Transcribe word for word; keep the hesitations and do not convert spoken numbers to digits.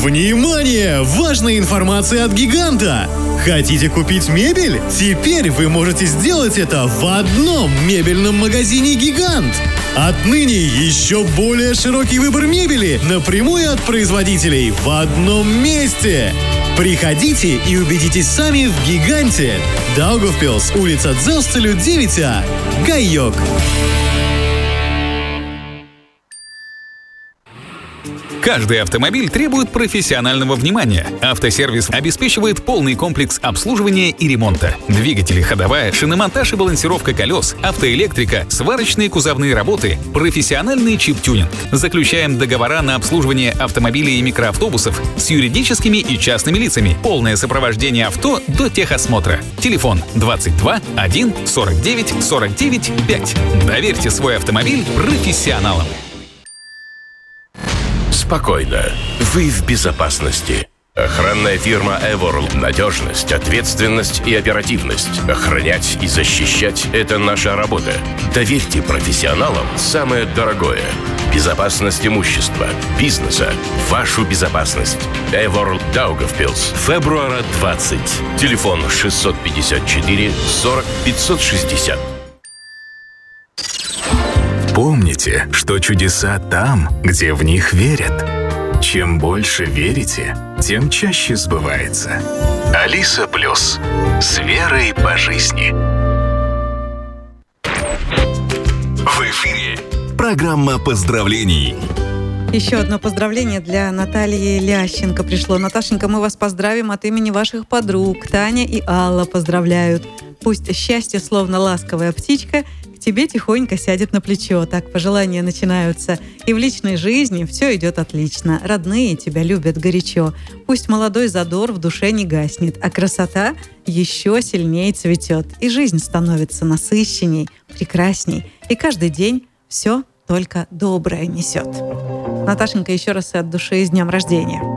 Внимание! Важная информация от гиганта! Хотите купить мебель? Теперь вы можете сделать это в одном мебельном магазине «Гигант». Отныне еще более широкий выбор мебели напрямую от производителей в одном месте. Приходите и убедитесь сами в «Гиганте». Даугавпилс, улица Дзелстелю, девять А. Гайок. Каждый автомобиль требует профессионального внимания. Автосервис обеспечивает полный комплекс обслуживания и ремонта. Двигатели, ходовая, шиномонтаж и балансировка колес, автоэлектрика, сварочные кузовные работы, профессиональный чип-тюнинг. Заключаем договора на обслуживание автомобилей и микроавтобусов с юридическими и частными лицами. Полное сопровождение авто до техосмотра. Телефон двадцать два один сорок девять сорок девять пять. Доверьте свой автомобиль профессионалам. Спокойно. Вы в безопасности. Охранная фирма Эворл. Надежность, ответственность и оперативность. Охранять и защищать – это наша работа. Доверьте профессионалам самое дорогое. Безопасность имущества, бизнеса, вашу безопасность. Эворл Даугавпилс. Фебруара двадцать. Телефон шестьсот пятьдесят четыре сорок пятьсот шестьдесят. Помните, что чудеса там, где в них верят. Чем больше верите, тем чаще сбывается. Алиса Плюс. С верой по жизни. В эфире программа поздравлений. Еще одно поздравление для Натальи Лященко пришло. Наташенька, мы вас поздравим от имени ваших подруг. Таня и Алла поздравляют. Пусть счастье, словно ласковая птичка, к тебе тихонько сядет на плечо. Так пожелания начинаются. И в личной жизни все идет отлично. Родные тебя любят горячо. Пусть молодой задор в душе не гаснет, а красота еще сильнее цветет. И жизнь становится насыщенней, прекрасней. И каждый день все только доброе несет. Наташенька, еще раз от души с днем рождения.